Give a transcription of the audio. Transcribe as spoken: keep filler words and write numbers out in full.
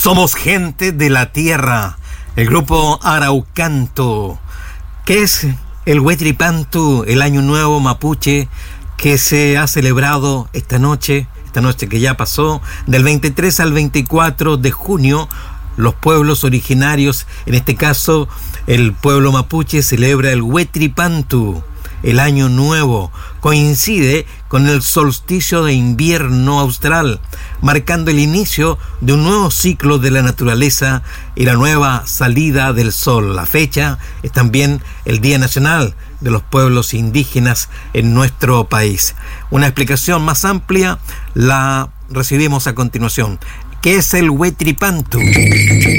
Somos gente de la tierra, el grupo Araucanto. ¿Qué es el Huaytripantu, el Año Nuevo Mapuche, que se ha celebrado esta noche, esta noche que ya pasó, del veintitrés al veinticuatro de junio? Los pueblos originarios, en este caso el pueblo mapuche, celebra el Huaytripantu, el Año Nuevo. Coincide con el solsticio de invierno austral, marcando el inicio de un nuevo ciclo de la naturaleza y la nueva salida del sol. La fecha es también el Día Nacional de los Pueblos Indígenas en nuestro país. Una explicación más amplia la recibimos a continuación. ¿Qué es el Huaytripantu?